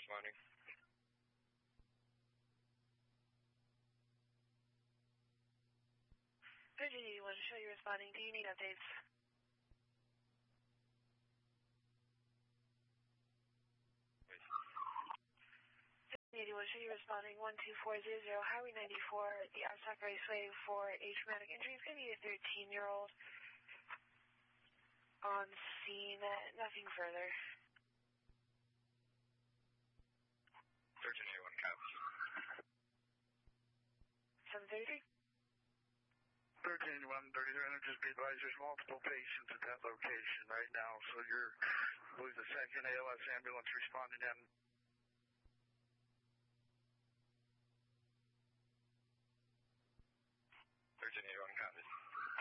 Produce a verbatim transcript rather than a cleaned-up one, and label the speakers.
Speaker 1: responding.
Speaker 2: thirteen eighty-one, show you responding. Do you need updates?
Speaker 1: Wait.
Speaker 2: thirteen eighty-one, show you responding. one two four zero zero, Highway ninety-four, the Arstock Raceway for a traumatic injury. It's going to be a thirteen-year-old on scene. Uh, nothing further.
Speaker 1: thirteen eighty-one, cops.
Speaker 2: seven thirty-three.
Speaker 3: thirteen eighty-one, thirty-three, and just be advised there's multiple patients at that location right now, so you're, I believe the second A L S ambulance responding in.
Speaker 1: thirteen eighty-one, cops.